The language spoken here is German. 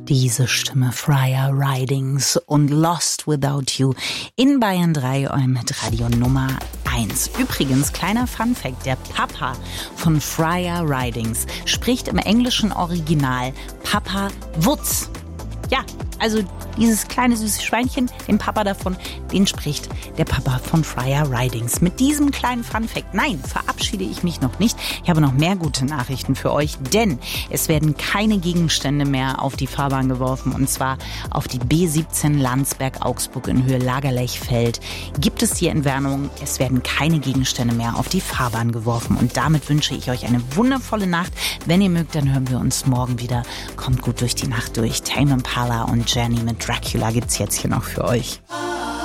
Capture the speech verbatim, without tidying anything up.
Diese Stimme Friar Ridings und Lost Without You in Bayern drei mit Radio Nummer eins. Übrigens, kleiner Funfact, der Papa von Friar Ridings spricht im englischen Original Papa Wutz. Ja, also dieses kleine süße Schweinchen, den Papa davon, den spricht der Papa von Friar Ridings. Mit diesem kleinen Funfact, nein, verabschiede ich mich noch nicht. Ich habe noch mehr gute Nachrichten für euch, denn es werden keine Gegenstände mehr auf die Fahrbahn geworfen, und zwar auf die B siebzehn Landsberg-Augsburg in Höhe Lagerlechfeld gibt es die Entwarnung, es werden keine Gegenstände mehr auf die Fahrbahn geworfen, und damit wünsche ich euch eine wundervolle Nacht. Wenn ihr mögt, dann hören wir uns morgen wieder. Kommt gut durch die Nacht durch. Tame Impala und Jenny mit Dracula gibt's jetzt hier noch für euch.